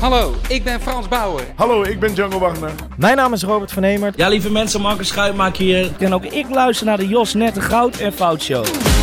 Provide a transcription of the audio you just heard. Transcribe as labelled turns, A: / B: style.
A: Hallo, ik ben Frans Bauer.
B: Hallo, ik ben Django Wagner.
C: Mijn naam is Robert van Hemert.
D: Ja, lieve mensen, Marcus Schuitmaker hier.
C: En ook ik luister naar de Jos Nette Goud en Fout Show.